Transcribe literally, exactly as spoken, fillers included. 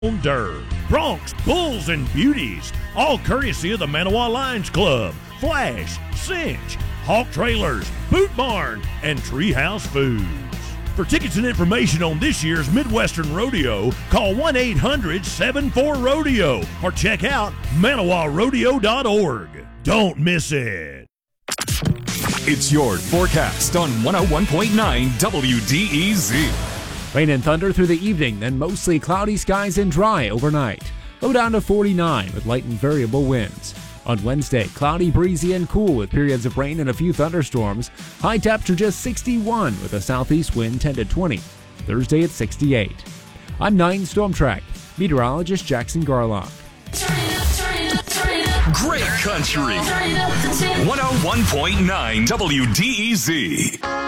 Dirt, Bronx, Bulls, and Beauties, all courtesy of the Manawa Lions Club, Flash, Cinch, Hawk Trailers, Boot Barn, and Treehouse Foods. For tickets and information on this year's Midwestern Rodeo, call one eight hundred seven four rodeo or check out manawa rodeo dot org. Don't miss it. It's your forecast on one oh one point nine W D E Z. Rain and thunder through the evening, then mostly cloudy skies and dry overnight. Low down to forty-nine with light and variable winds. On Wednesday, cloudy, breezy, and cool with periods of rain and a few thunderstorms. High temperature just sixty-one with a southeast wind ten to twenty. Thursday at sixty-eight. I'm nine Storm Track meteorologist Jackson Garlock. Great country. one oh one point nine W D E Z.